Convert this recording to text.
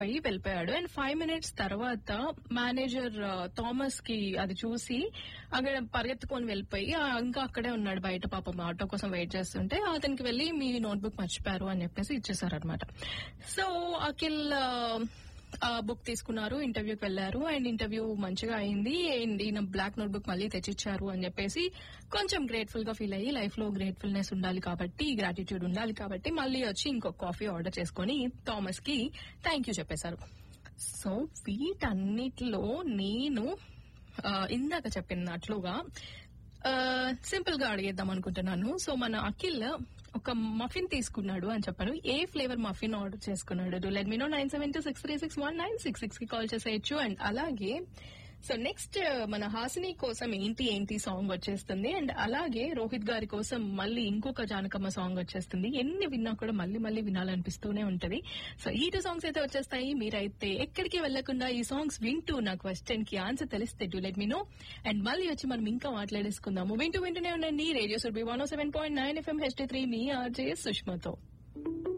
అయ్యి వెళ్ళిపోయాడు. And 5 minutes తర్వాత మేనేజర్ థామస్ కి అది చూసి అక్కడ పరిగెత్తుకొని వెళ్ళిపోయి ఇంకా అక్కడే ఉన్నాడు బయట, పాపం ఆటో కోసం వెయిట్ చేస్తుంటే అతనికి వెళ్ళి మీ నోట్బుక్ మర్చిపోయారు అని చెప్పేసి ఇచ్చేసారనమాట. సో అఖిల్ బుక్ తీసుకున్నారు, ఇంటర్వ్యూకి వెళ్లారు అండ్ ఇంటర్వ్యూ మంచిగా అయింది. అండ్ ఈయన బ్లాక్ నోట్బుక్ మళ్ళీ తెచ్చిచ్చారు అని చెప్పేసి కొంచెం గ్రేట్ఫుల్ గా ఫీల్ అయ్యి, లైఫ్ లో గ్రేట్ఫుల్నెస్ ఉండాలి కాబట్టి, గ్రాటిట్యూడ్ ఉండాలి కాబట్టి మళ్ళీ వచ్చి ఇంకో కాఫీ ఆర్డర్ చేసుకుని థామస్ కి థ్యాంక్ యూ చెప్పేశారు. సో వీటన్నిటిలో నేను ఇందాక చెప్పినట్లుగా సింపుల్ గా అడిగేద్దాం అనుకుంటున్నాను. సో మన అఖిల్ ఒక మఫిన్ తీసుకున్నాడు అని చెప్పాను. ఏ ఫ్లేవర్ మఫిన్ ఆర్డర్ చేసుకున్నాడు? Do let me no. 972-636-1966 కి కాల్ చేసేయచ్చు. అండ్ అలాగే సో నెక్స్ట్ మన హాసిని కోసం ఏంటి సాంగ్ వచ్చేస్తుంది. అండ్ అలాగే రోహిత్ గారి కోసం మళ్ళీ ఇంకొక జానకమ్మ సాంగ్ వచ్చేస్తుంది. ఎన్ని విన్నా కూడా మళ్ళీ మళ్ళీ వినాలనిపిస్తూనే ఉంటది. సో ఈ 2 సాంగ్స్ అయితే వచ్చేస్తాయి. మీరైతే ఎక్కడికి వెళ్లకుండా ఈ సాంగ్స్ వింటూ నా క్వశ్చన్ కి ఆన్సర్ తెలిస్తే do let me no. And మళ్ళీ వచ్చి మనం ఇంకా మాట్లాడేసుకుందాము. వింటూనే ఉండండి రేడియో సురభి 107.9 FM HD3 మీ ఆర్జే సుష్మతో.